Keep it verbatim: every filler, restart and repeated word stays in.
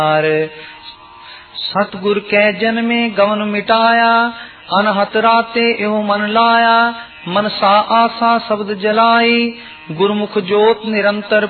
सतगुर कै जन में गवन मिटाया, अनहत राते एवं मन लाया, मनसा आशा शब्द जलाई, गुरुमुख जोत निरंतर